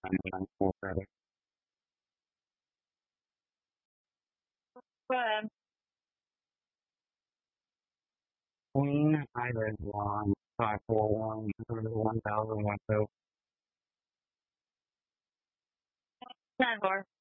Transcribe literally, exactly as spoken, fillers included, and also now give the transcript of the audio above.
I'm full credit. Go ahead. Queen Iris one five four one one thousand one two. Ten four.